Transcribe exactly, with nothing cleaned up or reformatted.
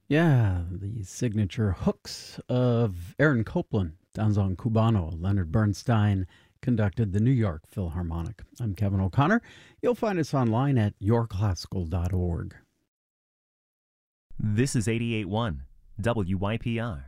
Yeah, the signature hooks of Aaron Copland, Danzon Cubano, Leonard Bernstein conducted the New York Philharmonic. I'm Kevin O'Connor. You'll find us online at your classical dot org. This is eighty-eight point one W Y P R.